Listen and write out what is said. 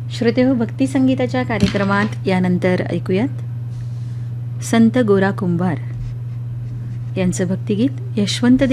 श्रोतेहो, भक्ती संगीताच्या कार्यक्रमात यानंतर ऐकूयात संत गोरा कुंभार यांचं भक्तिगीत यशवंत